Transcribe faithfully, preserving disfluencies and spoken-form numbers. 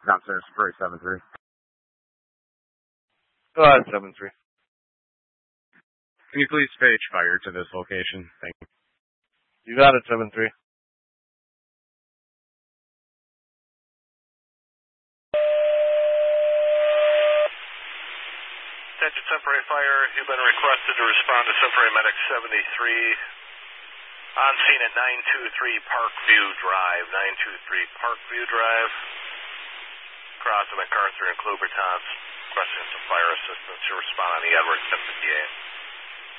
Not Center Spray seven three. Go ahead, seven three. Can you please page fire to this location? Thank you. You got it, seven three. Attention temporary fire, you've been requested to respond to temporary medic seventy-three on scene at nine two three Parkview Drive. nine two three Parkview Drive. Cross of MacArthur and Klubertons. Requesting some fire assistance to respond on the Edwards ten fifty-eight.